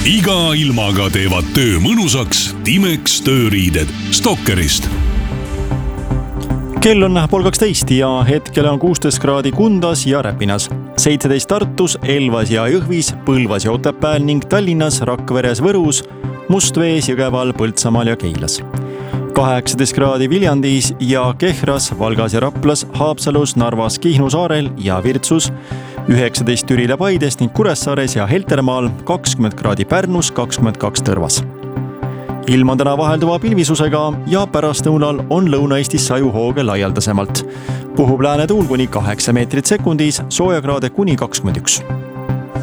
iga ilmaga teevad töö mõnusaks Timex tööriided Stalkerist. Kell on 11:30 ja hetkel on 16 kraadi Kundas ja Räpinas, 17 Tartus, Elvas ja Jõhvis, Põlvas ja Otepääl ning Tallinnas, Rakveres, Võrus, Mustvees, Jõgeval, Põltsamaal ja Keilas. 18 kraadi Viljandis ja Kehras, Valgas ja Raplas, Haapsalus, Narvas, Kihnu saarel ja Virtsus, 19 Türil ja Paides ning Kuressaares ja Heltermaal, 20 kraadi Pärnus, 22 Tõrvas. Ilm on täna vahelduva pilvisusega ja pärastõunal on Lõuna-Eestis sajuhooge laialdasemalt. Puhub lääne tuul kuni 8 meetrit sekundis, soojakraade kuni 21.